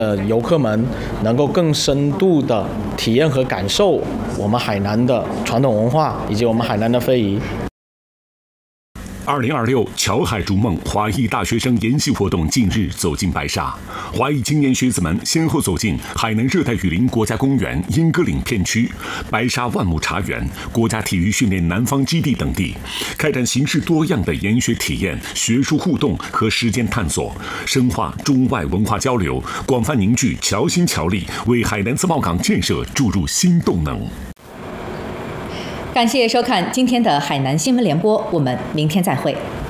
游客们能够更深度的体验和感受我们海南的传统文化以及我们海南的非遗。 2026侨海逐梦华裔大学生研习活动近日走进白沙，华裔青年学子们先后走进海南热带雨林国家公园莺歌岭片区、白沙万亩茶园、国家体育训练南方基地等地，开展形式多样的研学体验、学术互动和实践探索，深化中外文化交流，广泛凝聚侨心侨力，为海南自贸港建设注入新动能。 感谢收看今天的海南新闻联播，我们明天再会。